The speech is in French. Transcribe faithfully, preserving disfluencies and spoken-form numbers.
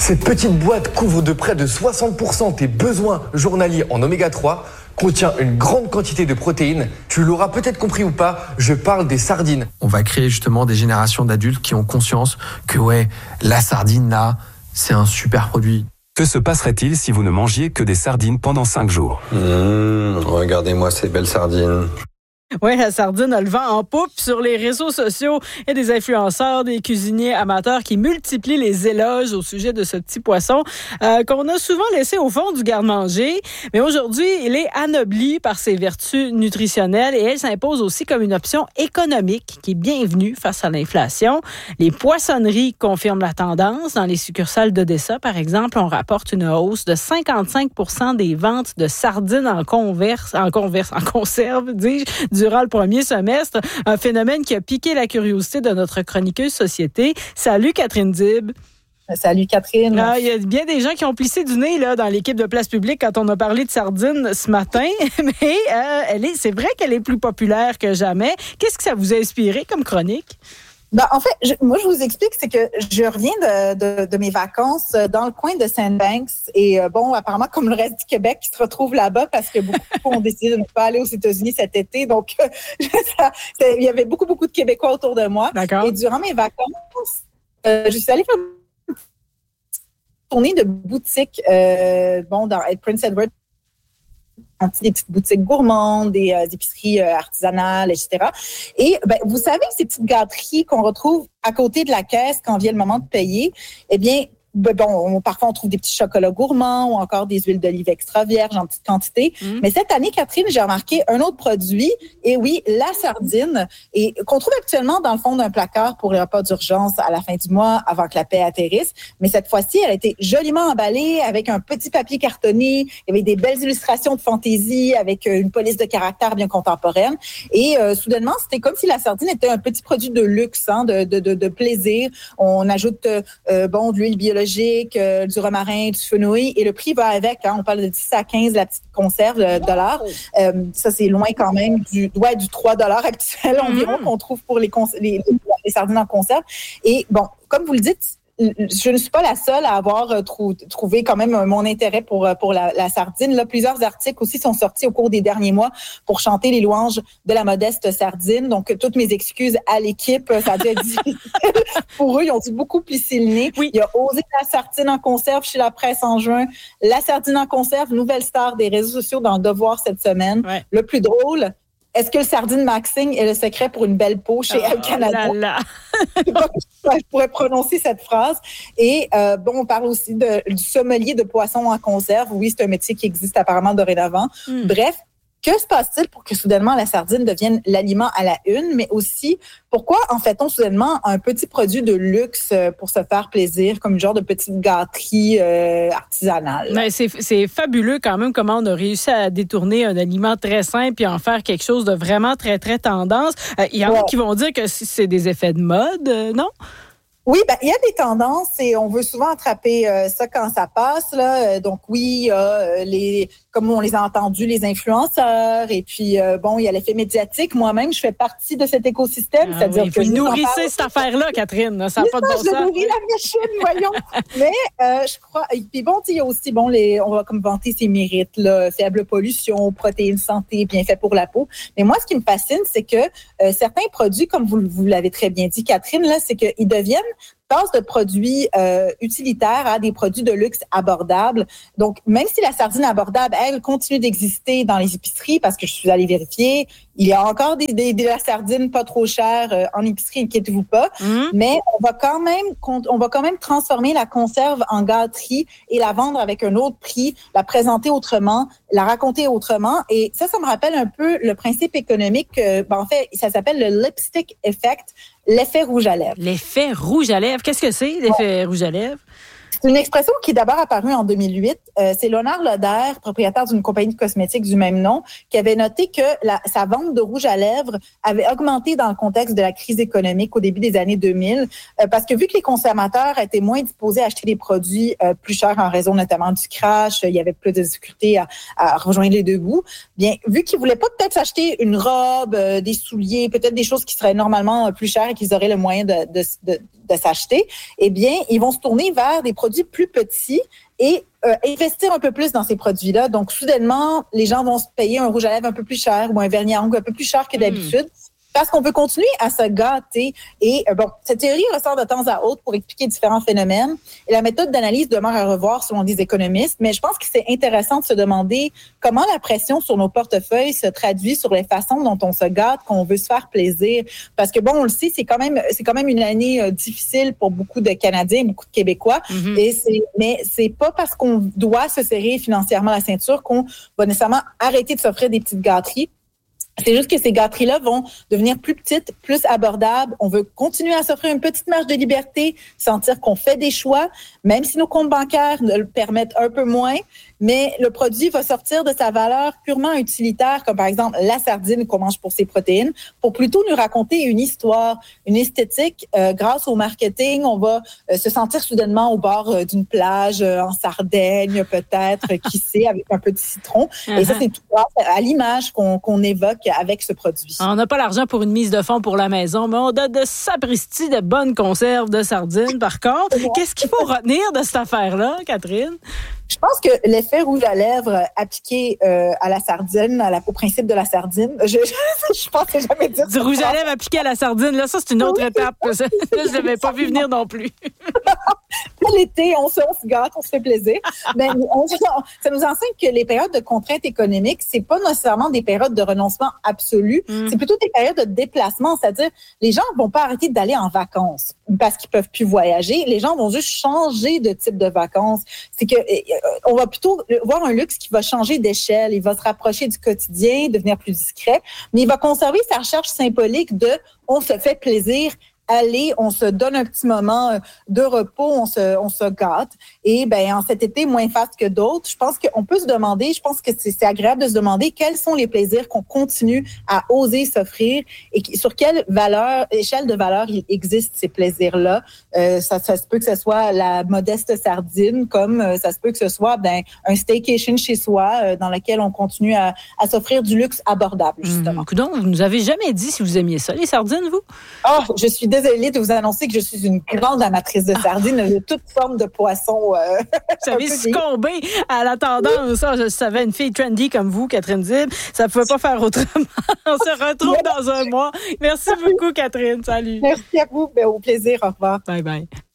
Cette petite boîte couvre de près de soixante pour cent tes besoins journaliers en oméga trois, contient une grande quantité de protéines. Tu l'auras peut-être compris ou pas, je parle des sardines. On va créer justement des générations d'adultes qui ont conscience que ouais, la sardine là, c'est un super produit. Que se passerait-il si vous ne mangiez que des sardines pendant cinq jours ? Mmh, regardez-moi ces belles sardines. Oui, la sardine a le vent en poupe sur les réseaux sociaux. Il y a des influenceurs, des cuisiniers amateurs qui multiplient les éloges au sujet de ce petit poisson euh, qu'on a souvent laissé au fond du garde-manger. Mais aujourd'hui, il est anobli par ses vertus nutritionnelles et elle s'impose aussi comme une option économique qui est bienvenue face à l'inflation. Les poissonneries confirment la tendance. Dans les succursales d'Odessa, par exemple, on rapporte une hausse de cinquante-cinq pour cent des ventes de sardines en converse, en converse, en conserve, dis-je, durant le premier semestre, un phénomène qui a piqué la curiosité de notre chroniqueuse société. Salut Catherine Dib. Salut Catherine. Ah, il y a bien des gens qui ont plissé du nez là, dans l'équipe de Place Publique quand on a parlé de sardines ce matin, mais euh, elle est, c'est vrai qu'elle est plus populaire que jamais. Qu'est-ce que ça vous a inspiré comme chronique? Ben, en fait, je, moi, je vous explique, c'est que je reviens de, de, de mes vacances dans le coin de Sandbanks et euh, bon, apparemment, comme le reste du Québec, qui se retrouve là-bas parce que beaucoup ont décidé de ne pas aller aux États-Unis cet été. Donc, euh, ça, ça, il y avait beaucoup, beaucoup de Québécois autour de moi. D'accord. Et durant mes vacances, euh, je suis allée faire une tournée de boutiques, euh, bon, dans Prince Edward, des petites boutiques gourmandes, des euh, épiceries euh, artisanales, et cetera. Et ben, vous savez, ces petites gâteries qu'on retrouve à côté de la caisse quand vient le moment de payer, eh bien, ben, bon, on, parfois on trouve des petits chocolats gourmands ou encore des huiles d'olive extra vierges en petite quantité. Mmh. Mais cette année, Catherine, j'ai remarqué un autre produit, et oui, la sardine, et qu'on trouve actuellement dans le fond d'un placard pour les repas d'urgence à la fin du mois avant que la paie atterrisse. Mais cette fois-ci, elle a été joliment emballée avec un petit papier cartonné. Il y avait des belles illustrations de fantaisie avec une police de caractère bien contemporaine. Et euh, soudainement, c'était comme si la sardine était un petit produit de luxe, hein, de, de, de, de plaisir. On ajoute euh, bon de l'huile biologique, Euh, du romarin, du fenouil, et le prix va avec. Hein, on parle de dix à quinze la petite conserve de dollars. Euh, ça, c'est loin quand même du, ouais, du trois dollars actuel environ mm-hmm. qu'on trouve pour les, cons- les, les sardines en conserve. Et bon, comme vous le dites, je ne suis pas la seule à avoir trou- trouvé quand même mon intérêt pour, pour la, la sardine. Là, plusieurs articles aussi sont sortis au cours des derniers mois pour chanter les louanges de la modeste sardine. Donc, toutes mes excuses à l'équipe. Ça a dû être difficile pour eux. Ils ont dû beaucoup plisser le nez. Oui. Il y a osé la sardine en conserve chez la presse en juin. La sardine en conserve, nouvelle star des réseaux sociaux dans le Devoir cette semaine. Ouais. Le plus drôle, est-ce que le sardine Maxing est le secret pour une belle peau chez oh, Air Canada? Là là. Je pourrais prononcer cette phrase. Et euh, bon, on parle aussi de, du sommelier de poissons en conserve. Oui, c'est un métier qui existe apparemment dorénavant. Mm. Bref, que se passe-t-il pour que soudainement la sardine devienne l'aliment à la une, mais aussi pourquoi en fait-on soudainement un petit produit de luxe pour se faire plaisir, comme une genre de petite gâterie euh, artisanale? Mais c'est, c'est fabuleux quand même comment on a réussi à détourner un aliment très simple et en faire quelque chose de vraiment très, très tendance. Il euh, y en a ouais. qui vont dire que c'est des effets de mode, euh, non? Oui, ben il y a des tendances et on veut souvent attraper euh, ça quand ça passe là. Donc oui, il y a euh, les comme on les a entendus, les influenceurs et puis euh, bon, il y a l'effet médiatique. Moi-même, je fais partie de cet écosystème, ah c'est-à-dire oui, que vous nourrissez cette affaire-là, Catherine. Ça n'a pas de bon sens. Je nourris la machine, voyons. Mais euh, je crois. Et puis bon, il y a aussi bon les, on va comme vanter ses mérites là, faible pollution, protéines santé, bienfaits pour la peau. Mais moi, ce qui me fascine, c'est que euh, certains produits, comme vous, vous l'avez très bien dit, Catherine, là, c'est qu'ils deviennent passe de produits euh, utilitaires à des produits de luxe abordables. Donc, même si la sardine abordable, elle, continue d'exister dans les épiceries, parce que je suis allée vérifier, il y a encore des, des, de la sardine pas trop chère euh, en épicerie, inquiétez-vous pas. Mmh. Mais on va quand même, on va quand même transformer la conserve en gâterie et la vendre avec un autre prix, la présenter autrement, la raconter autrement. Et ça, ça me rappelle un peu le principe économique. Euh, ben, en fait, ça s'appelle le lipstick effect. L'effet rouge à lèvres. L'effet rouge à lèvres. Qu'est-ce que c'est, l'effet ouais. rouge à lèvres? C'est une expression qui est d'abord apparue en deux mille huit. Euh, c'est Léonard Loder, propriétaire d'une compagnie de cosmétiques du même nom, qui avait noté que la, sa vente de rouge à lèvres avait augmenté dans le contexte de la crise économique au début des années deux mille, euh, parce que vu que les consommateurs étaient moins disposés à acheter des produits euh, plus chers en raison notamment du crash, euh, il y avait plus de difficultés à, à rejoindre les deux bouts, bien, vu qu'ils voulaient pas peut-être s'acheter une robe, euh, des souliers, peut-être des choses qui seraient normalement plus chères et qu'ils auraient le moyen de, de, de de s'acheter, eh bien, ils vont se tourner vers des produits plus petits et euh, investir un peu plus dans ces produits-là. Donc, soudainement, les gens vont se payer un rouge à lèvres un peu plus cher ou un vernis à ongles un peu plus cher que d'habitude. Mmh. Parce qu'on peut continuer à se gâter. Et euh, bon, cette théorie ressort de temps à autre pour expliquer différents phénomènes. Et la méthode d'analyse demeure à revoir selon les économistes. Mais je pense que c'est intéressant de se demander comment la pression sur nos portefeuilles se traduit sur les façons dont on se gâte, qu'on veut se faire plaisir. Parce que bon, on le sait, c'est quand même, c'est quand même une année euh, difficile pour beaucoup de Canadiens, beaucoup de Québécois. Mm-hmm. Et c'est, mais c'est pas parce qu'on doit se serrer financièrement la ceinture qu'on va nécessairement arrêter de s'offrir des petites gâteries. C'est juste que ces gâteries-là vont devenir plus petites, plus abordables. On veut continuer à s'offrir une petite marge de liberté, sentir qu'on fait des choix, même si nos comptes bancaires le permettent un peu moins. Mais le produit va sortir de sa valeur purement utilitaire, comme par exemple la sardine qu'on mange pour ses protéines, pour plutôt nous raconter une histoire, une esthétique. Euh, grâce au marketing, on va euh, se sentir soudainement au bord euh, d'une plage, euh, en Sardaigne peut-être, qui sait, avec un peu de citron. Uh-huh. Et ça, c'est tout grâce à l'image qu'on, qu'on évoque avec ce produit. On n'a pas l'argent pour une mise de fonds pour la maison, mais on donne de sapristi de bonnes conserves de sardines. Par contre, qu'est-ce qu'il faut retenir de cette affaire-là, Catherine? Je pense que l'effet rouge à lèvres appliqué euh, à la sardine, à la, au principe de la sardine, je, je, je pense que jamais dire du rouge à lèvres appliqué à la sardine, là, ça, c'est une autre oui. étape. Je ne l'avais pas vu venir non plus. L'été, on se, on se gâte, on se fait plaisir. Mais on, ça nous enseigne que les périodes de contraintes économiques, c'est pas nécessairement des périodes de renoncement absolu, mm. c'est plutôt des périodes de déplacement, c'est-à-dire les gens vont pas arrêter d'aller en vacances parce qu'ils peuvent plus voyager, les gens vont juste changer de type de vacances. C'est que on va plutôt voir un luxe qui va changer d'échelle, il va se rapprocher du quotidien, devenir plus discret, mais il va conserver sa recherche symbolique de « on se fait plaisir ». Aller, on se donne un petit moment de repos, on se, on se gâte. Et ben en cet été moins faste que d'autres, je pense qu'on peut se demander, je pense que c'est, c'est agréable de se demander quels sont les plaisirs qu'on continue à oser s'offrir et sur quelle valeur, échelle de valeur il existe ces plaisirs-là. Euh, ça, ça se peut que ce soit la modeste sardine, comme euh, ça se peut que ce soit ben, un staycation chez soi euh, dans lequel on continue à, à s'offrir du luxe abordable, justement. Mmh, donc, vous nous avez jamais dit si vous aimiez ça, les sardines, vous? Oh, je suis désolée de vous annoncer que je suis une grande amatrice de sardines, de toute forme de poisson. Euh, vous avez succombé à la tendance. Oh, je savais, une fille trendy comme vous, Catherine Dib, ça ne pouvait pas faire autrement. On se retrouve dans un mois. Merci beaucoup, Catherine. Salut. Merci à vous. Au plaisir. Au revoir. Bye bye.